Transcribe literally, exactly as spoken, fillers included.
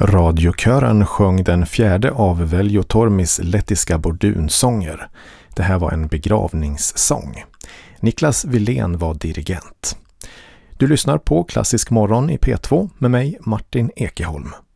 Radiokören sjöng den fjärde av Veljo Tormis lettiska bordunsånger. Det här var en begravningssång. Niklas Wilén var dirigent. Du lyssnar på Klassisk morgon i P två med mig, Martin Ekeholm.